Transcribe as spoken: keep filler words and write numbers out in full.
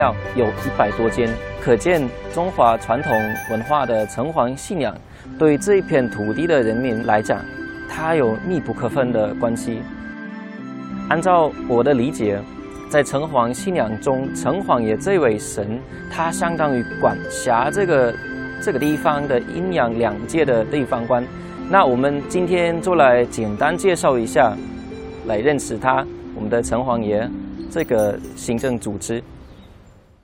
庙有一百多间，可见中华传统文化的城隍信仰对这一片土地的人民来讲，它有密不可分的关系。按照我的理解，在城隍信仰中，城隍爷这位神，他相当于管辖这个这个地方的阴阳两界的地方官。那我们今天就来简单介绍一下，来认识他，我们的城隍爷这个行政组织。